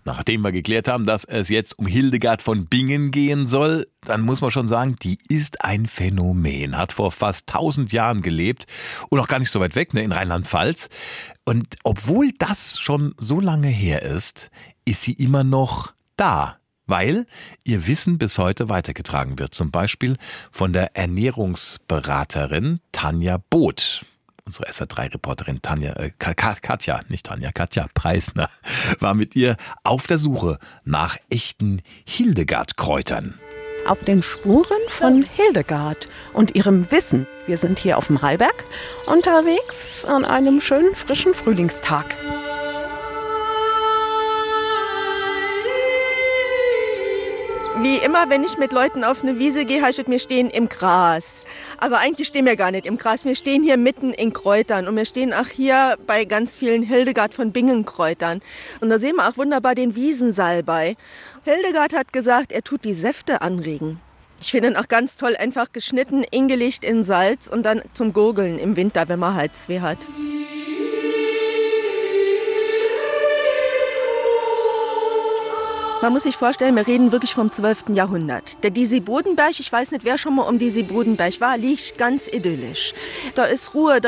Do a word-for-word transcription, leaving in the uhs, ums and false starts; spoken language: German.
Nachdem wir geklärt haben, dass es jetzt um Hildegard von Bingen gehen soll, dann muss man schon sagen, die ist ein Phänomen. Hat vor fast tausend Jahren gelebt und auch gar nicht so weit weg, ne, in Rheinland-Pfalz. Und obwohl das schon so lange her ist, ist sie immer noch da. Weil ihr Wissen bis heute weitergetragen wird. Zum Beispiel von der Ernährungsberaterin Tanja Both. Unsere S R drei Reporterin Tanja, äh, Katja, nicht Tanja, Katja Preisner, war mit ihr auf der Suche nach echten Hildegard-Kräutern. Auf den Spuren von Hildegard und ihrem Wissen. Wir sind hier auf dem Hallberg unterwegs an einem schönen, frischen Frühlingstag. Wie immer, wenn ich mit Leuten auf eine Wiese gehe, heißt es, wir stehen im Gras. Aber eigentlich stehen wir gar nicht im Gras. Wir stehen hier mitten in Kräutern. Und wir stehen auch hier bei ganz vielen Hildegard von Bingen Kräutern. Und da sehen wir auch wunderbar den Wiesensalbei. Hildegard hat gesagt, er tut die Säfte anregen. Ich finde ihn auch ganz toll, einfach geschnitten, eingelegt in Salz und dann zum Gurgeln im Winter, wenn man Halsweh hat. Man muss sich vorstellen, wir reden wirklich vom zwölften Jahrhundert. Der Disi-Bodenberg, ich weiß nicht, wer schon mal um Disi-Bodenberg war, liegt ganz idyllisch. Da ist Ruhe, da